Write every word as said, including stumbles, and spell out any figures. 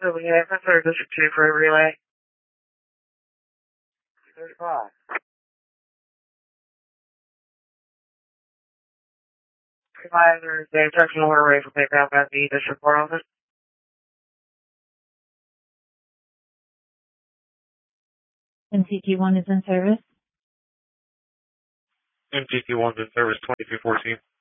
So we have a service two for a relay. thirty-five. Provider, the instruction order ready for pickup at the district court office. M T Q one is in service. M T Q one's in service twenty-two fourteen.